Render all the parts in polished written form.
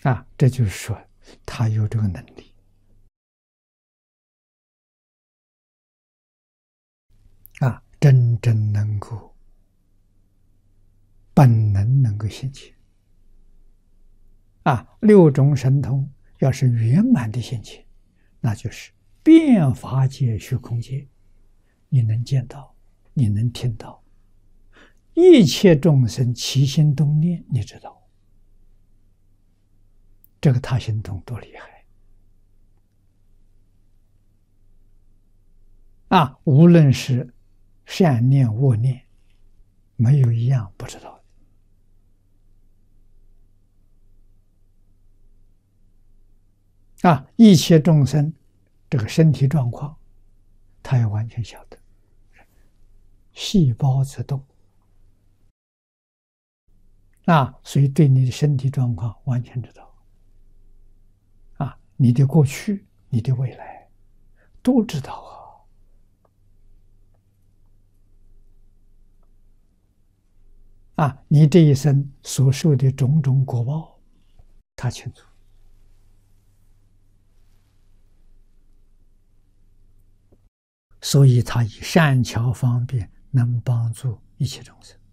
这就是说他有这个能力真正能够本能够现前六种神通要是圆满的现前，那就是遍法界虚空界，你能见到，你能听到，一切众生起心动念，你知道，这个他心通多厉害无论是善念恶念，没有一样不知道的一切众生这个身体状况，他也完全晓得，细胞之动所以对你的身体状况完全知道你的过去，你的未来都知道你这一生所受的种种果报，他清楚。所以他以善巧方便能帮助一切众生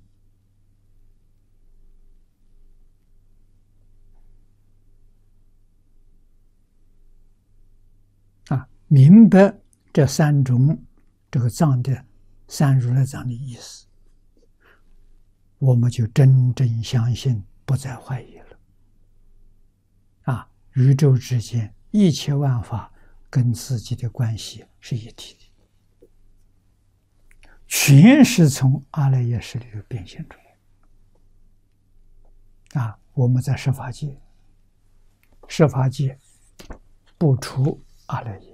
明白这三种这个藏的三如来藏的意思，我们就真正相信，不再怀疑了宇宙之间一切万法跟自己的关系是一体的，全是从阿赖耶识里头变现出来我们在十法界，十法界不除阿赖耶，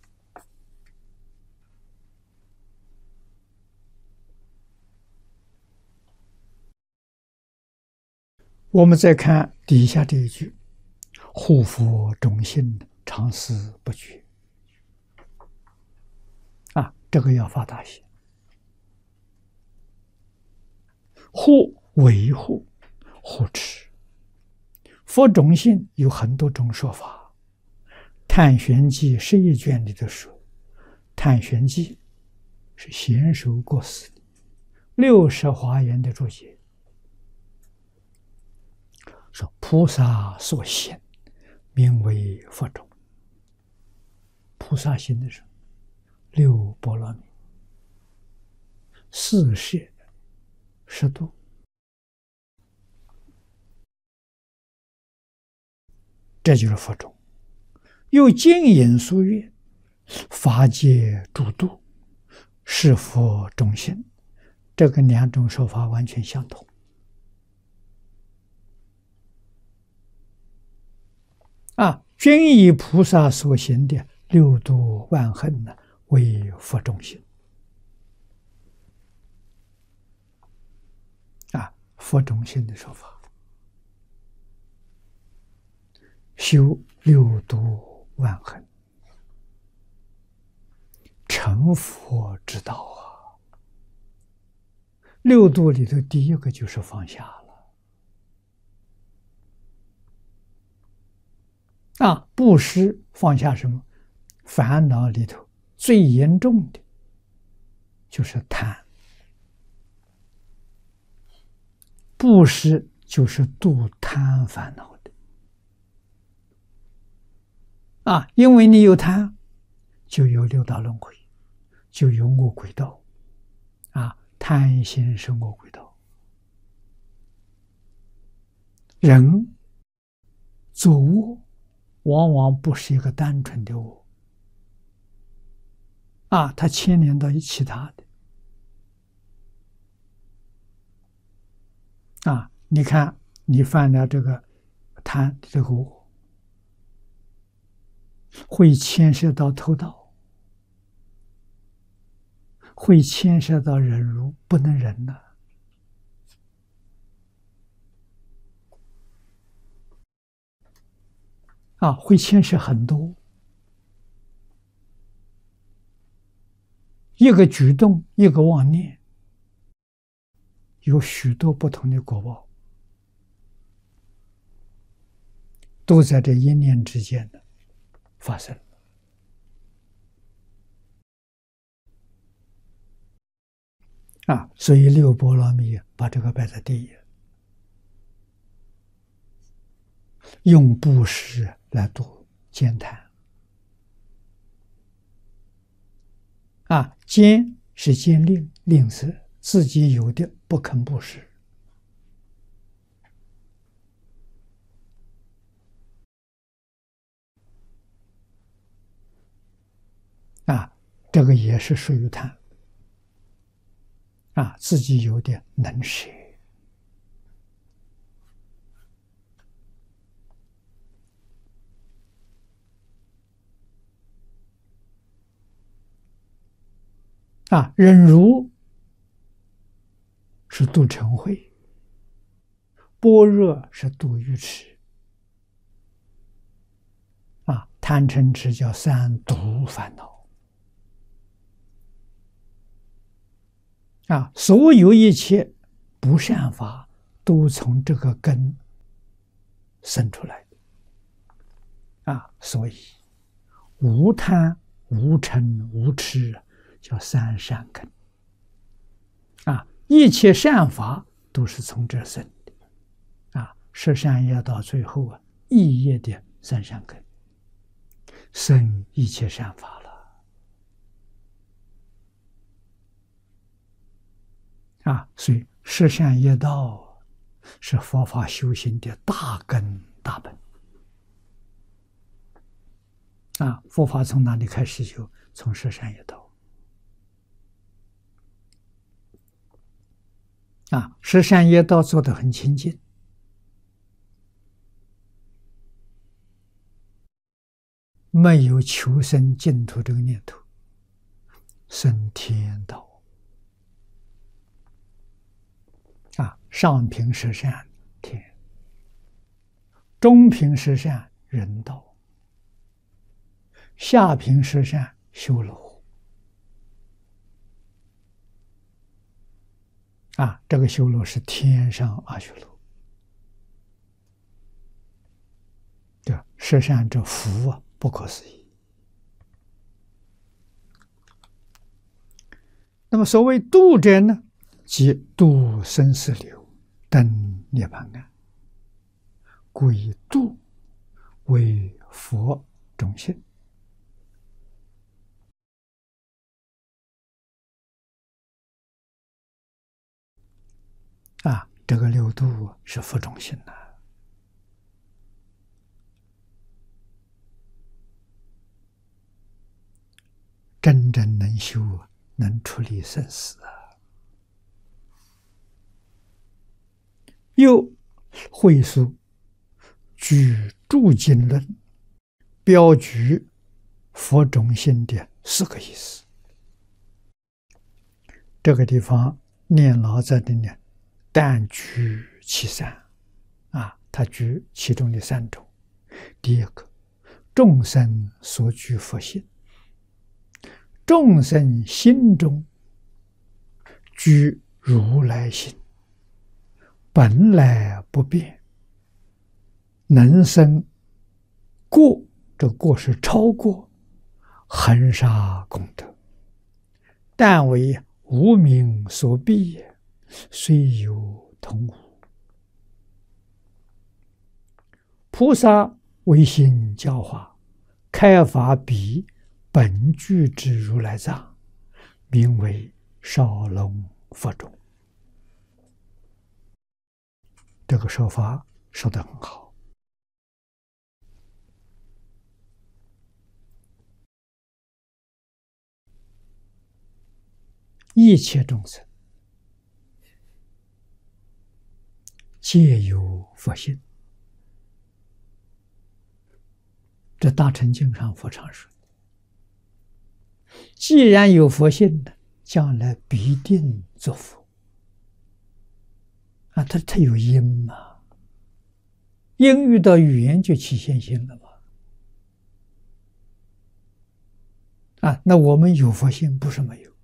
我们再看底下这一句，护佛种性，常思不绝这个要发大心。护维护护持，佛种性有很多种说法，探玄记11卷里头说，探玄记是贤首过世的60华严的注解，说菩萨所行名为佛种。菩萨行的时候，6波罗蜜4摄10度，这就是佛种。又经引书曰，法界诸度是佛种性，这个两种说法完全相同均以菩萨所行的6度万行为佛种性佛种性的说法，修6度万行，成佛之道6度里头第一个就是放下了布施放下什么？烦恼里头最严重的就是贪，布施就是度贪烦恼的因为你有贪，就有六道轮回，就有恶鬼道贪心是恶鬼道。人作恶往往不是一个单纯的恶它牵连到其他的你看你犯了这个贪这个恶，会牵涉到偷盗，会牵涉到忍辱，不能忍了会牵涉很多，一个举动，一个妄念，有许多不同的果报， 都在这一念之间的发生。所以六波罗蜜把这个摆在第一，用布施来度慳贪。慳是慳吝啬，自己有的不肯布施。这个也是属于贪。自己有点能舍。忍辱是度嗔恚，般若是度愚痴。贪嗔痴叫三毒烦恼。所有一切不善法都从这个根生出来的。所以无贪、无嗔、无痴叫三善根。一切善法都是从这生的。十善业到最后一业的三善根生一切善法了。所以十善业道是佛法修行的大根大本。佛法从哪里开始修？从十善业道。十善业道做得很清净，没有求生净土这个念头，生天道。上品十善天，中品十善人道，下品十善修罗。这个修罗是天上阿修罗。这十善这福不可思议。那么所谓度者呢，即度生死流，登涅槃岸，故以度为佛种性。这个六度是佛种性的。真正能修，能处理生死。又会述举诸经论，标举佛种性的4个意思。这个地方念老在这里但举其三。他举其中的3种。第一个，众生所具佛性，众生心中具如来心，本来不变，能生过，这过是超过恒沙功德，但为无明所蔽也，虽有同无。菩萨唯心教化，开发彼本具之如来藏，名为少龙佛种。这个说法说得很好。一切众生皆有佛性。这大乘经上佛常说，既然有佛性的，将来必定作佛。他有因嘛，因遇到语言就起现行了嘛。那我们有佛性不是没有，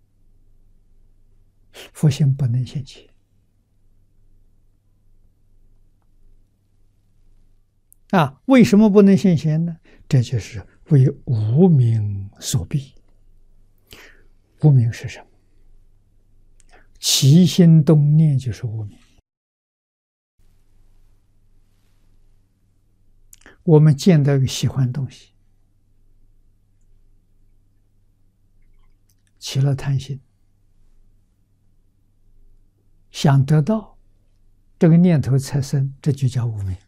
佛性不能现起。 为什么不能现前呢？这就是为无明所逼。无明是什么？起心动念就是无明。我们见到一个喜欢的东西，起了贪心，想得到，这个念头才生，这就叫无明。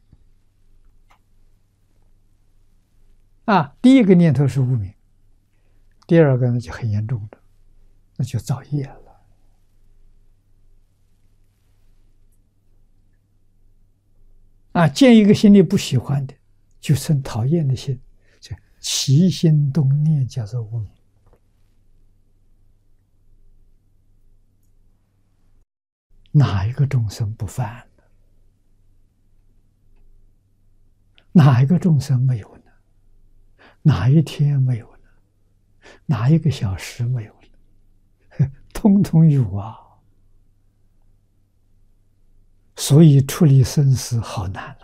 第一个念头是无明，第二个呢就很严重的，那就造业了。见一个心里不喜欢的，就生讨厌的心，就起心动念叫做无明。哪一个众生不犯呢？哪一个众生没有呢？哪一天没有呢？哪一个小时没有呢？通通有啊！所以处理生死好难了。